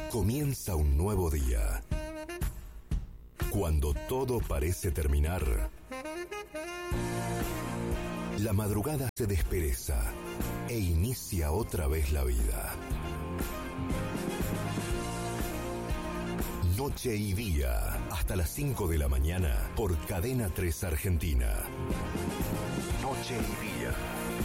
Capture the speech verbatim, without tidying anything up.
Comienza un nuevo día. Cuando todo parece terminar, la madrugada se despereza e inicia otra vez la vida. Noche y día, hasta las cinco de la mañana, por Cadena tres Argentina. Noche y día.